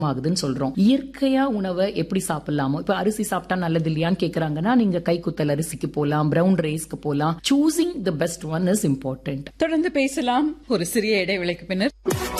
ஆகுதுன்னு சொல்றோம். இயற்கையா உணவை எப்படி சாப்பிடலாமோ, இப்ப அரிசி சாப்பிட்டா நல்லது இல்லையான்னு கேக்குறாங்கன்னா நீங்க கைக்குத்தல் அரிசிக்கு போலாம், பிரவுன் ரைஸ்க்கு போலாம். Choosing the best one is important. தொடர்ந்து பேசலாம் ஒரு சிறிய இடைவேளைக்கு பின்னர்.